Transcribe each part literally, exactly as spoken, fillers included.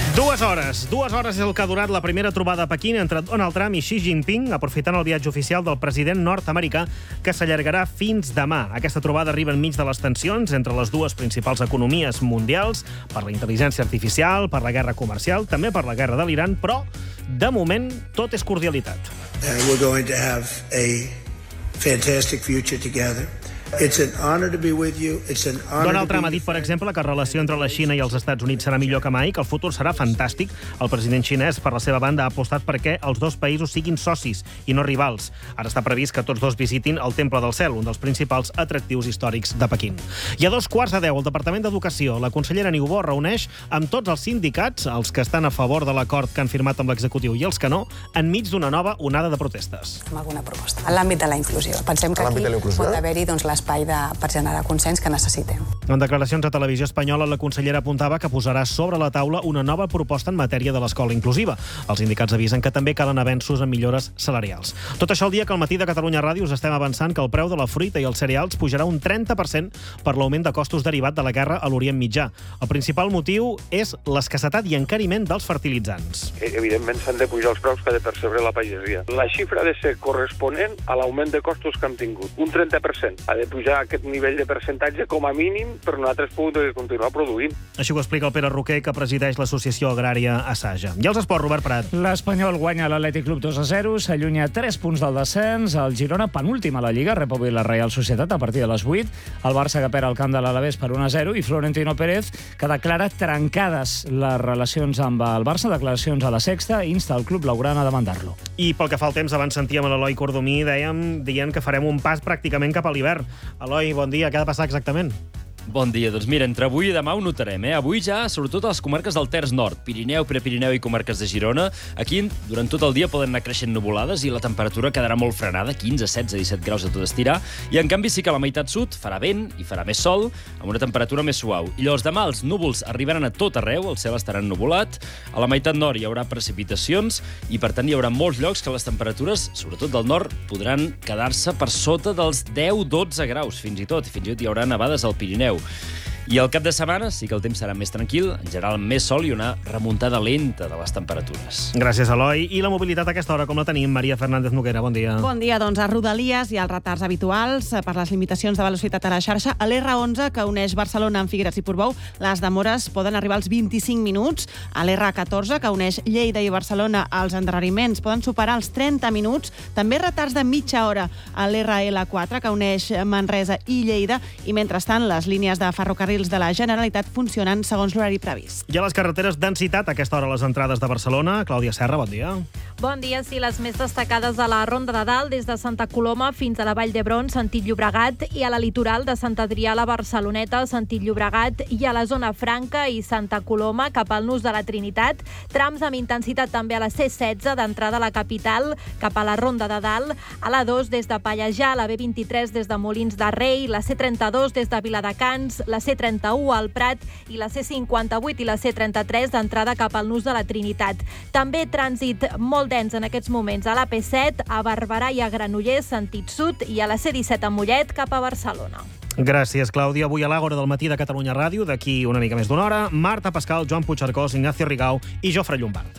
Dues hores. Dues hores és el que ha durat la primera trobada a Pequín entre Donald Trump i Xi Jinping, aprofitant el viatge oficial del president nord-americà, que s'allargarà fins demà. Aquesta trobada arriba enmig de les tensions entre les dues principals economies mundials, per la intel·ligència artificial, per la guerra comercial, també per la guerra de l'Iran, però, de moment, tot és cordialitat. Uh, we're going to have a fantastic future together. It's an honor to be with you. It's an honor Donald Trump ha to be dit, per exemple, que la relació entre la Xina i els Estats Units serà millor que mai, que el futur serà fantàstic. El president xinès, per la seva banda, ha apostat perquè els dos països siguin socis i no rivals. Ara està previst que tots dos visitin el Temple del Cel, un dels principals atractius històrics de Pequín. I a dos quarts de deu, el Departament d'Educació, la consellera Niubó reuneix amb tots els sindicats, els que estan a favor de l'acord que han firmat amb l'executiu i els que no, enmig d'una nova onada de protestes. Amb alguna proposta. En l'àmbit de la inclusió. Pensem que aquí pot haver-hi doncs, l'espai de, per generar consens que necessitem. En declaracions a Televisió Espanyola, la consellera apuntava que posarà sobre la taula una nova proposta en matèria de l'escola inclusiva. Els sindicats avisen que també calen avenços en millores salarials. Tot això el dia que al matí de Catalunya Ràdio us estem avançant que el preu de la fruita i els cereals pujarà un trenta per cent per l'augment de costos derivat de la guerra a l'Orient Mitjà. El principal motiu és l'escassetat i encariment dels fertilitzants. Evidentment s'han de pujar els preus que ha de percebre la pagesia. La xifra ha de ser corresponent a l'augment de costos que hem tingut. Un trenta per cent. Ha de pujar aquest nivell de percentatge com a mínim per nosaltres poder continuar produint. Així ho explica el Pere Roquer, que presideix l'Associació Agrària Asaja. I els esports, Robert Prat. L'Espanyol guanya l'Atlètic Club dos a zero, s'allunya tres punts del descens, el Girona penúltim a la Lliga, rep avui la Reial Societat a partir de les vuit, el Barça que perd el camp de l'Alavés per un a zero i Florentino Pérez, que declara trencades les relacions amb el Barça, declaracions a la Sexta, insta el club blaugrana a demandar-lo. I pel que fa al temps, abans sentíem a l'Eloi Cordomí, dèiem, dient que farem un pas pràcticament cap a l'hivern. Eloi, bon dia, què ha de passar exactament? Bon dia. Doncs mira, entre avui i demà ho notarem, eh? Avui ja, sobretot a les comarques del Terç Nord, Pirineu, Prepirineu i comarques de Girona. Aquí, durant tot el dia, poden anar creixent nuvolades i la temperatura quedarà molt frenada, quinze, setze, disset graus a tot estirar. I, en canvi, sí que a la meitat sud farà vent i farà més sol, amb una temperatura més suau. I llavors demà els núvols arribaran a tot arreu, el cel estarà ennuvolat. A la meitat nord hi haurà precipitacions i, per tant, hi haurà molts llocs que les temperatures, sobretot del nord, podran quedar-se per sota dels deu dotze graus, fins i tot. I fins i tot hi haurà nevades al Pirineu. I al cap de setmana sí que el temps serà més tranquil, en general més sol i una remuntada lenta de les temperatures. Gràcies, Eloi. I la mobilitat a aquesta hora, com la tenim? Maria Fernández Noguera, bon dia. Bon dia, doncs a Rodalies hi ha els retards habituals per les limitacions de velocitat a la xarxa. A l'R onze, que uneix Barcelona amb Figueres i Portbou, les demores poden arribar als vint-i-cinc minuts. A l'R catorze, que uneix Lleida i Barcelona, els endarreriments poden superar els trenta minuts. També retards de mitja hora a l'R L quatre, que uneix Manresa i Lleida. I mentrestant, les línies de ferrocarrils de la Generalitat funcionen segons l'horari previst. I a les carreteres, densitat a aquesta hora a les entrades de Barcelona. Clàudia Serra, bon dia. Bon dia, sí, les més destacades a la Ronda de Dalt, des de Santa Coloma fins a la Vall d'Hebron, sentit Llobregat, i a la litoral de Sant Adrià a la Barceloneta, sentit Llobregat, i a la zona Franca i Santa Coloma, cap al nus de la Trinitat. Trams amb intensitat també a la C setze, d'entrada a la capital, cap a la Ronda de Dalt, a la dos des de Pallejà, la B vint-i-tres des de Molins de Rei, la C trenta-dos des de Viladecans, la C trenta-u al Prat i la C cinquanta-vuit i la C trenta-tres d'entrada cap al nus de la Trinitat. També trànsit molt dens en aquests moments a la P set, a Barberà i a Granollers, sentit sud, i a la C disset a Mollet, cap a Barcelona. Gràcies, Clàudia. Avui a l'Àgora del matí de Catalunya Ràdio, d'aquí una mica més d'una hora, Marta Pascal, Joan Puigcercós, Ignacio Rigau i Jofre Llombard.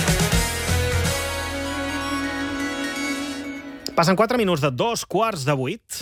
Passen quatre minuts de dos quarts de vuit.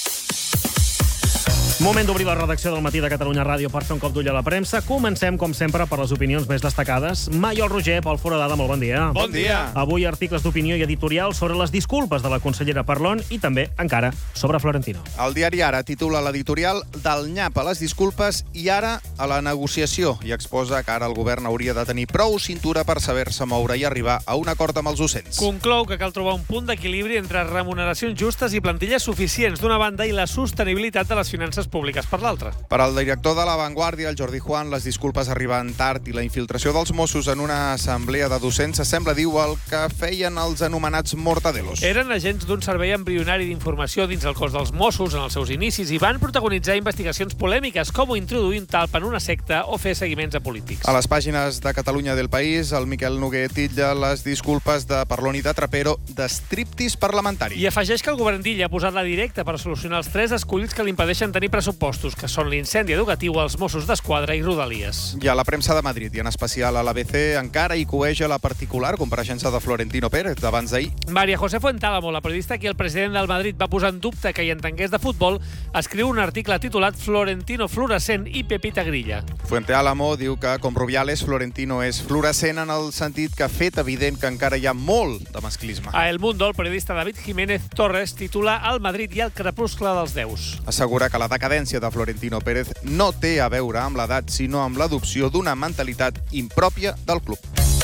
Moment d'obrir la redacció del matí de Catalunya Ràdio per fer un cop d'ull a la premsa. Comencem, com sempre, per les opinions més destacades. Maiol Roger, Pol Foradada, molt bon dia. Bon dia. Avui articles d'opinió i editorial sobre les disculpes de la consellera Parlon i també, encara, sobre Florentino. El diari Ara titula l'editorial del nyap a les disculpes i ara a la negociació i exposa que ara el govern hauria de tenir prou cintura per saber-se moure i arribar a un acord amb els docents. Conclou que cal trobar un punt d'equilibri entre remuneracions justes i plantilles suficients d'una banda i la sostenibilitat de les finances públiques per l'altra. Per al director de La Vanguardia, el Jordi Juan, les disculpes arriben tard i la infiltració dels Mossos en una assemblea de docents sembla, diu, el que feien els anomenats mortadelos. Eren agents d'un servei embrionari d'informació dins el cos dels Mossos en els seus inicis i van protagonitzar investigacions polèmiques com introduir un talp en una secta o fer seguiments a polítics. A les pàgines de Catalunya del País, el Miquel Noguer titlla les disculpes de Parlon i de Trapero d'estriptis parlamentari. I afegeix que el govern d'Illa ha posat la directa per solucionar els tres esculls que li impedeixen tenir pressupostos, que són l'incendi educatiu als Mossos d'Esquadra i Rodalies. I a la premsa de Madrid, i en especial a l'A B C, encara hi coeja la particular compareixença de Florentino Pérez d'abans d'ahir. María José Fuentálamo, la periodista que el president del Madrid va posar en dubte que hi entengués de futbol, escriu un article titulat Florentino fluorescent i Pepita Grilla. Fuentálamo diu que, com Rubiales, Florentino és fluorescent en el sentit que ha fet evident que encara hi ha molt de masclisme. A El Mundo, el periodista David Jiménez Torres titula El Madrid i el crepuscle dels déus. Assegura que la decadència de Florentino Pérez no té a veure amb l'edat, sinó amb l'adopció d'una mentalitat impròpia del club.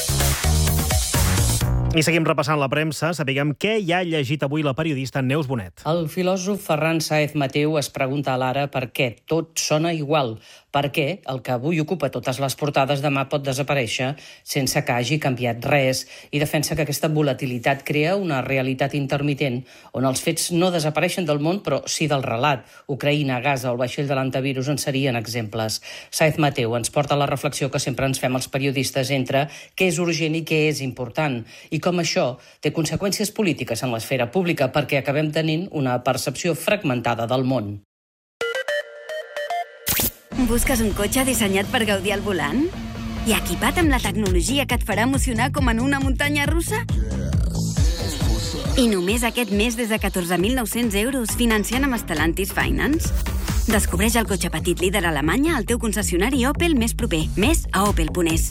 I seguim repassant la premsa. Sapiguem què hi ha llegit avui la periodista Neus Bonet. El filòsof Ferran Sáez Mateu es pregunta a l'Ara per què tot sona igual, per què el que avui ocupa totes les portades demà pot desaparèixer sense que hagi canviat res, i defensa que aquesta volatilitat crea una realitat intermitent on els fets no desapareixen del món, però sí del relat. Ucraïna, Gaza o el vaixell de l'antivirus en serien exemples. Sáez Mateu ens porta a la reflexió que sempre ens fem els periodistes entre què és urgent i què és important, i com això té conseqüències polítiques en l'esfera pública perquè acabem tenint una percepció fragmentada del món. Busques un cotxe dissenyat per gaudir al volant? I equipat amb la tecnologia que et farà emocionar com en una muntanya russa? I només aquest mes des de catorze mil nou-cents euros financiant amb Stellantis Finance? Descobreix el cotxe petit líder a Alemanya al teu concessionari Opel més proper. Més a opel punt es.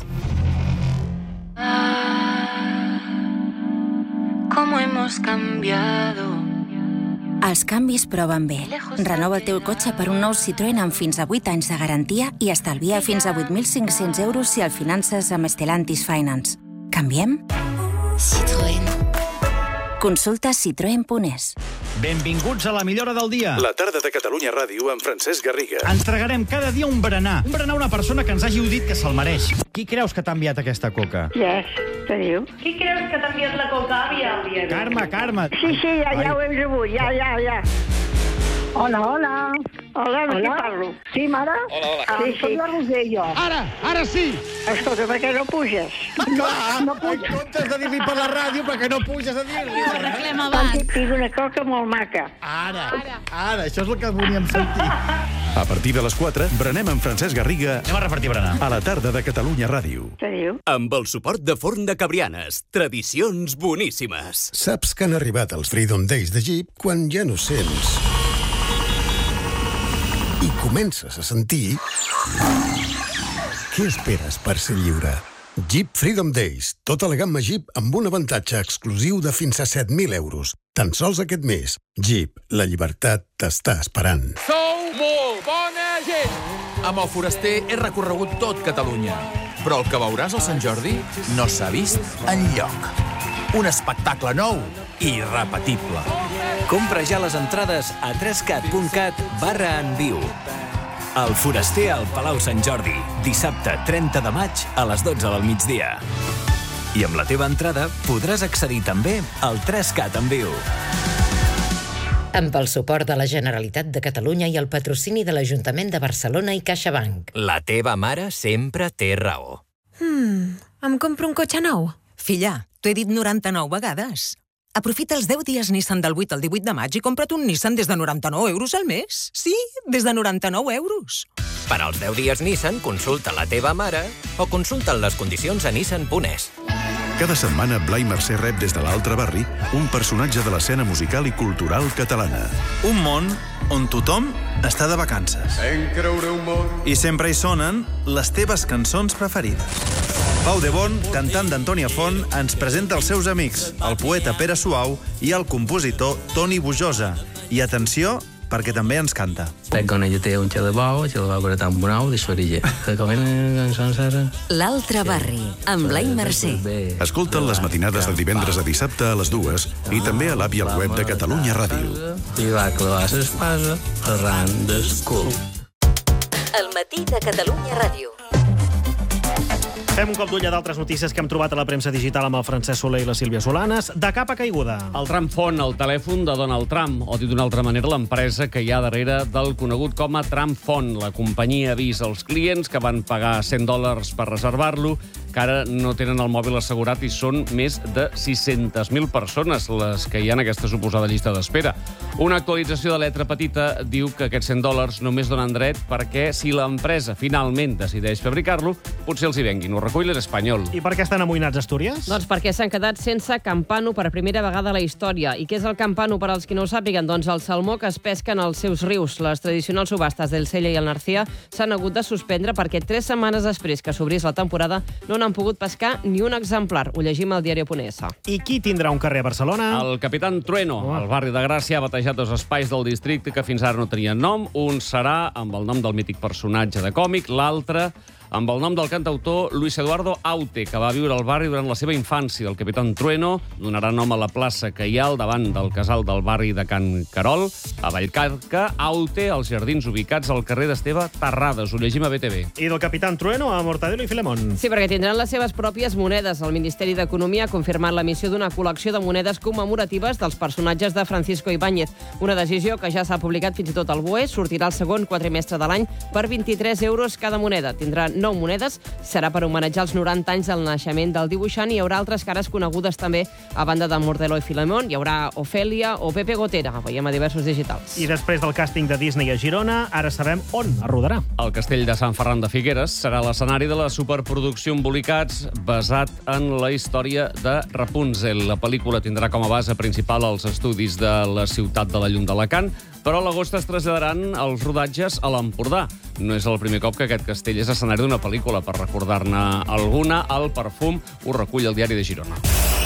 ¿Cómo hemos cambiado? Els canvis proven bé. Renova el teu cotxe per un nou Citroën amb fins a vuit anys de garantia i estalvia fins a vuit mil cinc-cents euros si el finances amb Stellantis Finance. Canviem? Citroën. Consulta citroen punt es. Benvinguts a la millora del dia. La tarda de Catalunya Ràdio amb Francesc Garriga. Ens tragarem cada dia un berenar. Un berenar a una persona que ens hagi dit que se'l mereix. Qui creus que t'ha enviat aquesta coca? Yes, te diu. Qui creus que t'ha enviat la coca, àvia? Carme, Carme. Sí, sí, ja, ja ho hem rebut, ja, ja, ja. Hola, hola. Hola, amb qui parlo? Sí, mare? Hola, hola. Ah, sí, sí. Soc la Roser, jo. Ara, ara sí! Escolta, per què no puges? No, no puges. En comptes de dir-li per la ràdio, perquè no puges a dir-li. Ho arreglem abans. Tinc una coca molt maca. Ara, ara, ara, això és el que volíem sentir. A partir de les quatre, berenem amb Francesc Garriga. Anem a repartir berenar. A la tarda de Catalunya Ràdio. Te diu. Amb el suport de Forn de Cabrianes. Tradicions boníssimes. Saps que han arribat els Freedom Days de Jeep quan ja no sents i comences a sentir què esperes per ser lliure. Jeep Freedom Days. Tota la gamma Jeep amb un avantatge exclusiu de fins a set mil euros. Tan sols aquest mes. Jeep, la llibertat t'està esperant. Sou molt bona gent! Amb el Foraster he recorregut tot Catalunya. Però el que veuràs al Sant Jordi no s'ha vist enlloc. Un espectacle nou i irrepetible. Compra ja les entrades a trescat punt cat barra en viu. El Foraster al Palau Sant Jordi, dissabte trenta de maig a les dotze del migdia. I amb la teva entrada podràs accedir també al trescat en viu. Amb el suport de la Generalitat de Catalunya i el patrocini de l'Ajuntament de Barcelona i CaixaBank. La teva mare sempre té raó. Hmm, em compro un cotxe nou? Filla, t'ho he dit noranta-nou vegades. Aprofita els deu dies Nissan del vuit al divuit de maig i compra't un Nissan des de noranta-nou euros al mes. Sí, des de noranta-nou euros. Per als deu dies Nissan, consulta la teva mare o consulta les condicions a nissan punt es. Cada setmana, Blai Mercè rep des de l'altre barri un personatge de l'escena musical i cultural catalana. Un món on tothom està de vacances. I sempre hi sonen les teves cançons preferides. Pau de Bon, cantant d'Antònia Font, ens presenta els seus amics, el poeta Pere Suau i el compositor Toni Bujosa. I atenció, perquè també ens canta. Con ella té un xel de bou, xel de bou que era tan bonau, de sorilla. L'altre barri, amb Blai Mercè. Escolta'n les matinades de divendres a dissabte a les dues i també a l'app i al web de Catalunya Ràdio. I va clavar l'espasa arran del cul. El matí de Catalunya Ràdio. Fem un cop d'ull a d'altres notícies que hem trobat a la premsa digital amb el Francesc Soler i la Sílvia Solanes. De capa caiguda. El Trump Phone, el telèfon de Donald Trump, o dit d'una altra manera, l'empresa que hi ha darrere del conegut com a Trump Phone. La companyia avisa als clients que van pagar cent dòlars per reservar-lo que ara no tenen el mòbil assegurat i són més de sis-centes mil persones les que hi ha en aquesta suposada llista d'espera. Una actualització de letra petita diu que aquests cent dòlars només donen dret perquè si l'empresa finalment decideix fabricar-lo, potser els hi venguin. Ho recull l'Espanyol. I per què estan amoïnats, Astúries? Doncs perquè s'han quedat sense campano per primera vegada a la història. I què és el campano, per als qui no ho sàpiguen? Doncs el salmó que es pesca en els seus rius. Les tradicionals subhastes del Sella i el Narcea s'han hagut de suspendre perquè tres setmanes després que s'obrís la temporada no n'han pogut pescar ni un exemplar. Ho llegim al diari Punt S. I qui tindrà un carrer a Barcelona? El Capitán Trueno. Oh. El barri de Gràcia ha batejat dos espais del districte que fins ara no tenien nom. Un serà amb el nom del mític personatge de còmic, l'altre amb el nom del cantautor Luis Eduardo Aute, que va viure al barri durant la seva infància. El Capitán Trueno donarà nom a la plaça que hi ha al davant del casal del barri de Can Carol, a Vallcarca. Aute, als jardins ubicats al carrer d'Esteve Terrades. Ho llegim a B T V. I del Capitán Trueno a Mortadelo i Filemón. Sí, perquè tindran les seves pròpies monedes. El Ministeri d'Economia ha confirmat l'emissió d'una col·lecció de monedes commemoratives dels personatges de Francisco Ibáñez. Una decisió que ja s'ha publicat fins i tot al B O E. Sortirà el segon quadrimestre de l'any per vint-i-tres euros cada moneda. Tindrà nou monedes, serà per homenatjar els noranta anys del naixement del dibuixant i hi haurà altres cares conegudes també a banda de Mortadelo i Filemón. Hi haurà Ofèlia o Pepe Gotera, veiem a diversos digitals. I després del càsting de Disney a Girona, ara sabem on es rodarà. El castell de Sant Ferran de Figueres serà l'escenari de la superproducció Embolicats, basat en la història de Rapunzel. La pel·lícula tindrà com a base principal els estudis de la ciutat de la llum d'Alacant, però a l'agost es traslladaran els rodatges a l'Empordà. No és el primer cop que aquest castell és escenari d'una pel·lícula. Per recordar-ne alguna, El perfum ho recull el diari de Girona.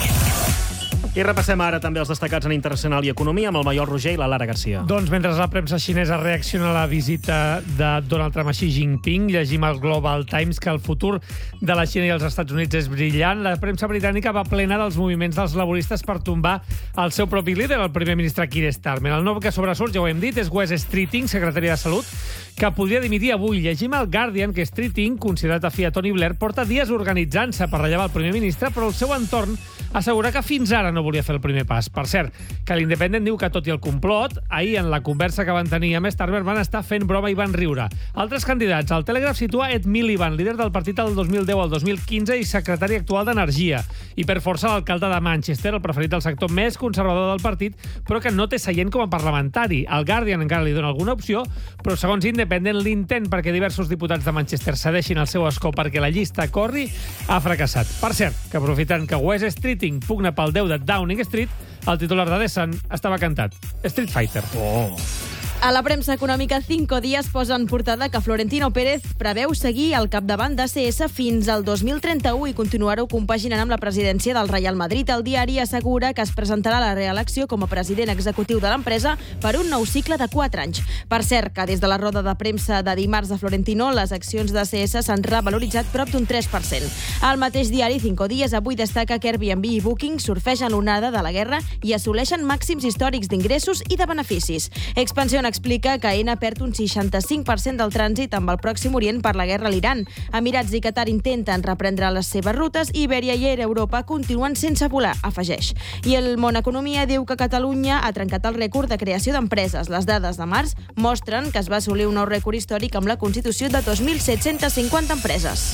I repassem ara també els destacats en internacional i economia amb el Maiol Roger i la Lara Garcia. Doncs mentre la premsa xinesa reacciona a la visita de Donald Trump a Xi Jinping, llegim al Global Times que el futur de la Xina i els Estats Units és brillant. La premsa britànica va plena dels moviments dels laboristes per tombar el seu propi líder, el primer ministre Keir Starmer. El nou que sobresurt, ja ho hem dit, és Wes Streeting, secretari de Salut, que podria dimitir avui. Llegim al Guardian que Streeting, considerat afí a Tony Blair, porta dies organitzant-se per rellevar el primer ministre, però el seu entorn assegura que fins ara no volia fer el primer pas. Per cert, que l'Independent diu que tot i el complot, ahir en la conversa que van tenir amb Starmer van estar fent broma i van riure. Altres candidats. El Telegraph situa Ed Miliband, líder del partit del dos mil deu al dos mil quinze i secretari actual d'Energia. I per força l'alcalde de Manchester, el preferit del sector més conservador del partit, però que no té seient com a parlamentari. El Guardian encara li dona alguna opció, però segons Independent, l'intent perquè diversos diputats de Manchester cedeixin el seu escó perquè la llista corri ha fracassat. Per cert, que aprofitant que Wes Streeting pugna pel deu de Downing Street, el titular de The Sun estava cantat. Street Fighter. Oh. A la premsa econòmica, Cinco Días posa en portada que Florentino Pérez preveu seguir al capdavant d'A C S fins al dos mil trenta-u i continuar-ho compaginant amb la presidència del Real Madrid. El diari assegura que es presentarà a la reelecció com a president executiu de l'empresa per un nou cicle de quatre anys. Per cert, que des de la roda de premsa de dimarts de Florentino, les accions d'A C S s'han revaloritzat prop d'un tres per cent. El mateix diari Cinco Días avui destaca que Airbnb i Booking surfegen l'onada de la guerra i assoleixen màxims històrics d'ingressos i de beneficis. Expansió explica que Aena perd un seixanta-cinc per cent del trànsit amb el Pròxim Orient per la guerra a l'Iran. Emirats i Qatar intenten reprendre les seves rutes i Iberia i Air Europa continuen sense volar, afegeix. I el Món Economia diu que Catalunya ha trencat el rècord de creació d'empreses. Les dades de març mostren que es va assolir un nou rècord històric amb la constitució de dos mil set-cents cinquanta empreses.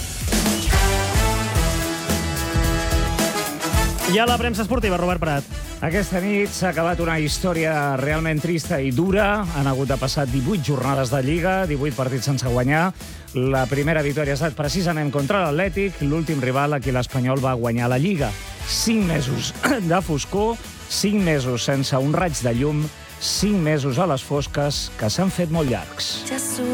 I a la premsa esportiva, Robert Prat. Aquesta nit s'ha acabat una història realment trista i dura. Han hagut de passar divuit jornades de Lliga, divuit partits sense guanyar. La primera victòria ha estat precisament contra l'Atlètic, l'últim rival a qui l'Espanyol va guanyar la Lliga. Cinc mesos de foscor, cinc mesos sense un raig de llum, cinc mesos a les fosques que s'han fet molt llargs.